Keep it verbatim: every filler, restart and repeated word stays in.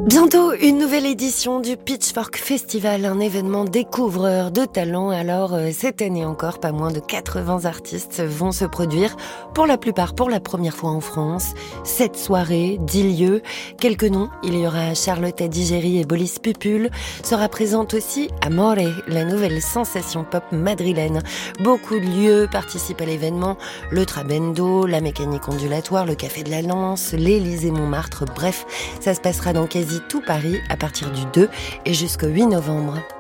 Bientôt, une nouvelle édition du Pitchfork Festival, un événement découvreur de talents. Alors, euh, cette année encore, pas moins de quatre-vingts artistes vont se produire, pour la plupart pour la première fois en France. Sept soirées, dix lieux, quelques noms. Il y aura Charlotte Adigéry et Bolis Pupul. Sera présente aussi Amore, la nouvelle sensation pop madrilène. Beaucoup de lieux participent à l'événement. Le Trabendo, la mécanique ondulatoire, le Café de la Lance, l'Élysée Montmartre. Bref, ça se passera dans quasi tout Paris à partir du deux et jusqu'au huit novembre.